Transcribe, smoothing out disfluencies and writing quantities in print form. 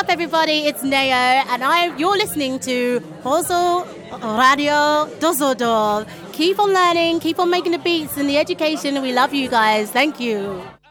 up, everybody? It's Neo, and you're listening to Hoso Radio Düsseldorf. Keep on learning, keep on making the beats and the education, and we love you guys. Thank you.